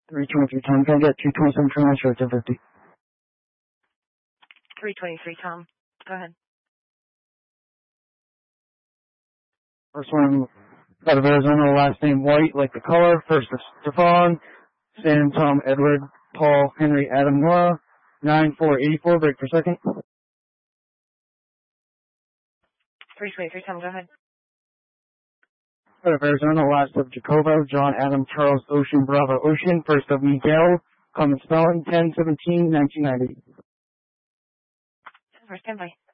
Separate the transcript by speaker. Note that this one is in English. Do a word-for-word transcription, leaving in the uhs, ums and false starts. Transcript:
Speaker 1: three twenty-three, Tom. Can I get two twenty-seven Tremor Show ten fifty?
Speaker 2: three twenty-three, Tom. Go ahead.
Speaker 1: First one, out of Arizona, last name White, like the color. First is Stefan, Sam, Tom, Edward, Paul, Henry, Adam, Nora. nine four eighty-four, break per second.
Speaker 2: three twenty-three, Tom. Go ahead.
Speaker 1: Out of Arizona, last of Jacobo, John, Adam, Charles, Ocean, Bravo, Ocean. First of Miguel, common spelling, ten seventeen nineteen ninety.
Speaker 2: Stand by.